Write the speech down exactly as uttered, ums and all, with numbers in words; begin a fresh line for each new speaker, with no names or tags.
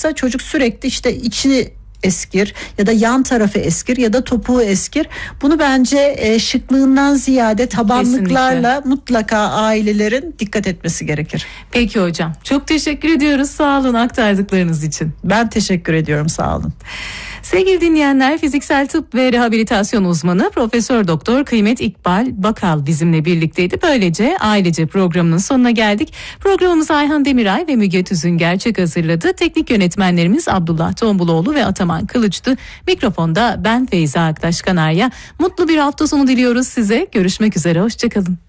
varsa çocuk sürekli işte içini eskir ya da yan tarafı eskir ya da topuğu eskir. Bunu bence e, şıklığından ziyade tabanlıklarla kesinlikle mutlaka ailelerin dikkat etmesi gerekir.
Peki hocam, çok teşekkür ediyoruz, sağ olun aktardıklarınız için.
Ben teşekkür ediyorum, sağ olun.
Sevgili dinleyenler, fiziksel tıp ve rehabilitasyon uzmanı Profesör Doktor Kıymet İkbal Bakal bizimle birlikteydi. Böylece Ailece programının sonuna geldik. Programımızı Ayhan Demiray ve Müge Tüzün gerçek hazırladı. Teknik yönetmenlerimiz Abdullah Tombuloğlu ve Ataman Kılıç'tı. Mikrofonda ben Feyza Aktaş Kanarya. Mutlu bir hafta sonu diliyoruz size. Görüşmek üzere, hoşçakalın.